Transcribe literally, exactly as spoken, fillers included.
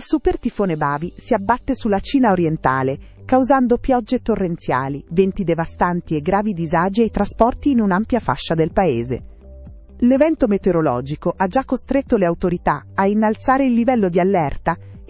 super tifone Bavi si abbatte sulla Cina orientale, causando piogge torrenziali, venti devastanti e gravi disagi ai trasporti in un'ampia fascia del paese. L'evento meteorologico ha già costretto le autorità a innalzare il livello di allerta